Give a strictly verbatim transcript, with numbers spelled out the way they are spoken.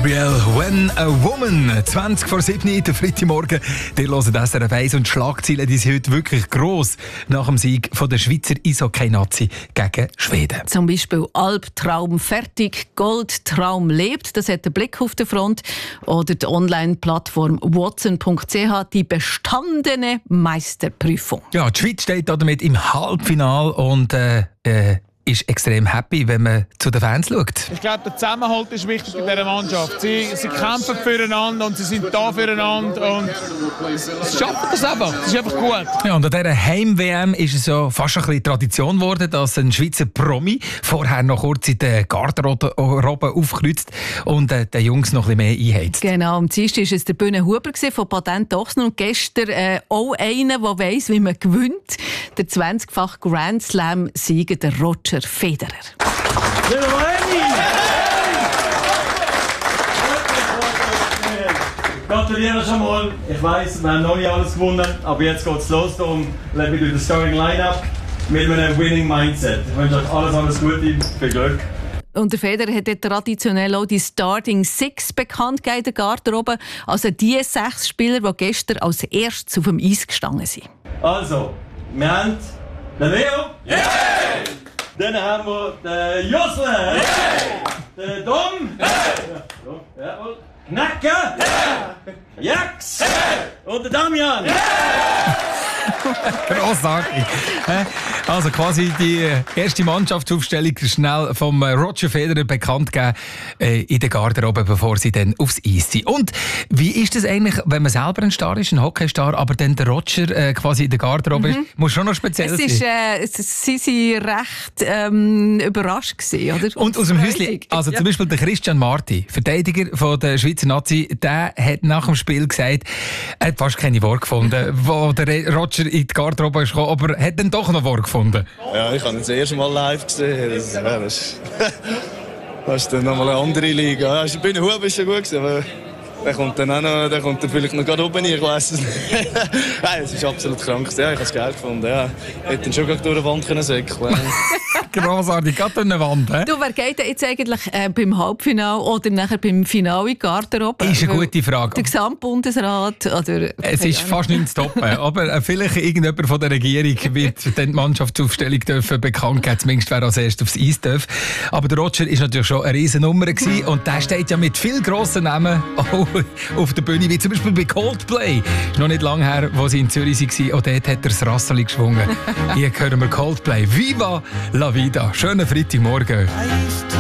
Gabriel, «When a Woman», zwanzig vor sieben, der Freitagmorgen. Ihr hört S R F eins und die Schlagzeilen, die sind heute wirklich gross nach dem Sieg von der Schweizer Eishockey-Nazi gegen Schweden. Zum Beispiel «Albtraum fertig, Goldtraum lebt», das hat der Blick auf der Front. Oder die Online-Plattform watson punkt c h, die bestandene Meisterprüfung. Ja, die Schweiz steht damit im Halbfinale und äh, äh, ist extrem happy, wenn man zu den Fans schaut. Ich glaube, der Zusammenhalt ist wichtig in dieser Mannschaft. Sie, sie kämpfen füreinander und sie sind da füreinander und sie schaffen das einfach. Das ist einfach gut. Ja, und an dieser Heim-W M ist es so fast ein bisschen Tradition geworden, dass ein Schweizer Promi vorher noch kurz in der Garderobe aufkreuzt und äh, den Jungs noch ein bisschen mehr einheizt. Genau, am Dienstag war es der Bühne Huber von Patent Ochsner und gestern äh, auch einer, der weiss, wie man gewinnt. Der zwanzigfache Grand Slam-Sieger, der Roger Federer. Gratuliere schon mal. Ich weiss, wir haben noch nicht alles gewonnen, aber jetzt geht es los. Darum lebe ich durch das Starting Line-Up mit einem Winning Mindset. Ich wünsche euch alles, alles Gute, viel Glück. Und der Federer hat traditionell auch die Starting Six bekannt gegeben in der Garderobe. Also die sechs Spieler, die gestern als erstes auf dem Eis gestanden sind. Also, wir haben den Leo. Yeah! Dann haben wir den Josle. Yeah! Den Dom. Yeah! Ja, Knacke. Yeah! Jax. Yeah! Und den Damian. Yeah! Grossartig. Also quasi die erste Mannschaftsaufstellung schnell vom Roger Federer bekannt gegeben äh, in der Garderobe, bevor sie dann aufs Eis sind. Und wie ist das eigentlich, wenn man selber ein Star ist, ein Hockeystar, aber dann der Roger äh, quasi in der Garderobe mhm. ist? Muss schon noch speziell es sein. Ist, äh, es, sie waren recht ähm, überrascht gewesen, oder? Und aus dem Häuschen, also ja. Zum Beispiel der Christian Marti, Verteidiger von der Schweizer Nazi, der hat nach dem Spiel gesagt, er hat fast keine Worte gefunden, wo der Roger in die Garderobe ist gekommen, aber er hat dann doch noch Worte gefunden. Ja, ich habe ihn das erste Mal live gesehen. Das, ja, das, ist, das ist dann nochmal eine andere Liga. Ja, bei den Huben ist schon gut gewesen, aber der kommt dann auch noch, der kommt dann vielleicht noch gerade oben, ich weiss es nicht. Nein, es ist absolut krank. Ja, ich habe es geil gefunden. Ja, ich hätte ihn schon durch die Wand können säckeln. Grossartig, gerade durch eine Wand. He? Du, wer geht denn jetzt eigentlich äh, beim Halbfinale oder nachher beim Finale in Garderobe? Ist eine gute Frage. Der Gesamtbundesrat? Oder, es ist fast nicht zu toppen, aber äh, vielleicht irgendjemand von der Regierung wird dann die Mannschaftsaufstellung dürfen bekannt geben, zumindest wer als erstes aufs Eis darf. Aber der Roger war natürlich schon eine riesen Nummer gewesen, und der steht ja mit vielen grossen Namen auch auf der Bühne, wie zum Beispiel bei Coldplay. Ist noch nicht lange her, wo sie in Zürich waren, und dort hat er das Rasseli geschwungen. Hier hören wir Coldplay. Viva la vida. Schönen Freitagmorgen.